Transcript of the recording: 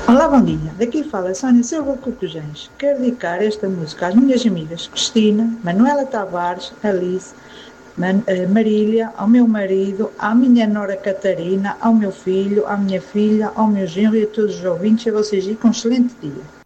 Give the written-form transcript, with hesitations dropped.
Olá, bom dia. Daqui fala Sónia Silva Cotujães. Quero dedicar esta música às minhas amigas Cristina, Manuela Tavares, Alice, Marília, ao meu marido, à minha nora Catarina, ao meu filho, à minha filha, ao meu genro e a todos os ouvintes. A vocês e com um excelente dia.